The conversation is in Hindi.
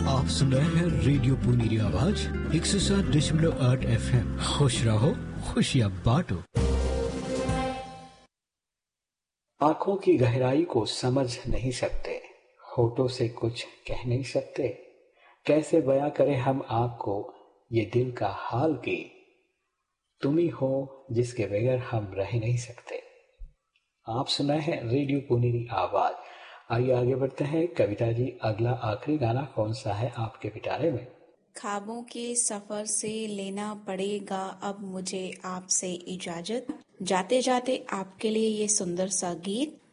आप सुन रहे हैं रेडियो पुनीरी आवाज 107.8 FM। खुश रहो, खुशियां बांटो। आंखों की गहराई को समझ नहीं सकते, होठों से कुछ कह नहीं सकते, कैसे बयां करें हम आपको ये दिल का हाल की, तुम ही हो जिसके बगैर हम रह नहीं सकते। आप सुन रहे हैं रेडियो पुनीरी आवाज। आइए आगे बढ़ते हैं। कविता जी, अगला आखिरी गाना कौन सा है आपके पिटारे में? ख्वाबों के सफर से लेना पड़ेगा अब मुझे आपसे इजाजत, जाते जाते आपके लिए ये सुंदर सा गीत।